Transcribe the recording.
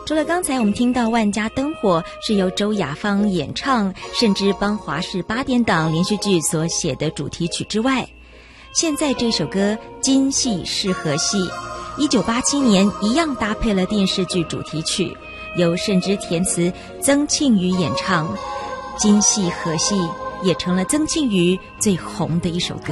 除了刚才我们听到《万家灯火》是由周雅芳演唱，甚至帮华视8点档连续剧所写的主题曲之外，现在这首歌《今夕是何夕》1987年一样搭配了电视剧主题曲，由慎之填词，曾庆瑜演唱。今夕何夕也成了曾庆瑜最红的一首歌。